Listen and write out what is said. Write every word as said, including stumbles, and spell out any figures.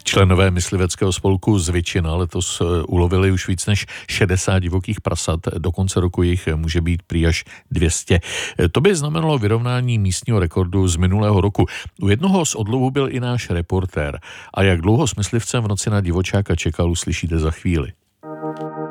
Členové mysliveckého spolku Zvětšina letos ulovili už víc než šedesát divokých prasat. Do konce roku jich může být prý až dvě stě. To by znamenalo vyrovnání místního rekordu z minulého roku. U jednoho z odlovů byl i náš reportér. A jak dlouho s myslivcem v noci na divočáka čekal, uslyšíte za chvíli.